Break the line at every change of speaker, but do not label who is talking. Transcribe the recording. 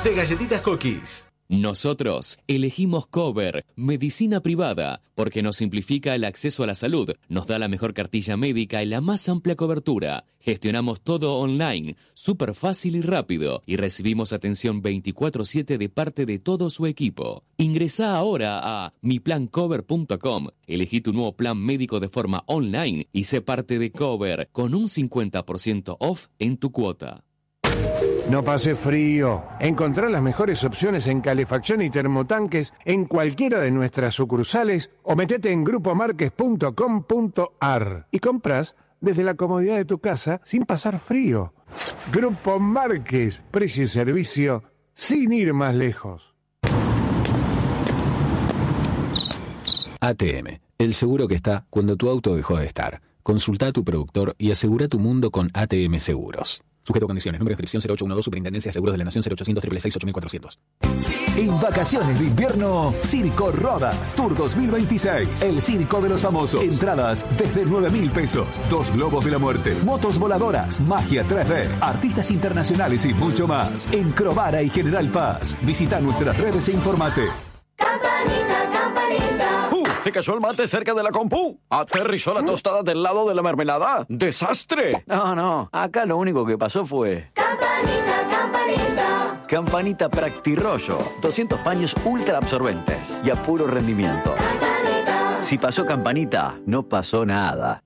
de Galletitas Cookies.
Nosotros elegimos Cover, medicina privada, porque nos simplifica el acceso a la salud, nos da la mejor cartilla médica y la más amplia cobertura. Gestionamos todo online, súper fácil y rápido, y recibimos atención 24/7 de parte de todo su equipo. Ingresá ahora a miplancover.com, elegí tu nuevo plan médico de forma online y sé parte de Cover con un 50% off en tu cuota.
No pase frío. Encontrá las mejores opciones en calefacción y termotanques en cualquiera de nuestras sucursales o metete en grupomarques.com.ar y compras desde la comodidad de tu casa sin pasar frío. Grupo Marques, precio y servicio sin ir más lejos.
ATM, el seguro que está cuando tu auto dejó de estar. Consulta a tu productor y asegura tu mundo con ATM Seguros. Sujeto a condiciones. Número de inscripción 0812, Superintendencia de Seguros de la Nación, 0800 666 8400.
En vacaciones de invierno, Circo Rodas Tour 2026. El circo de los famosos. Entradas desde 9.000 pesos. 2 globos de la muerte, motos voladoras, magia 3D, artistas internacionales y mucho más. En Crovara y General Paz. Visita nuestras redes e informate.
Campanita, campanita.
Se cayó el mate cerca de la compu. Aterrizó la tostada del lado de la mermelada. ¡Desastre!
No, acá lo único que pasó fue...
Campanita, campanita.
Campanita Practirollo. 200 paños ultra absorbentes y a puro rendimiento.
Campanita.
Si pasó Campanita, no pasó nada.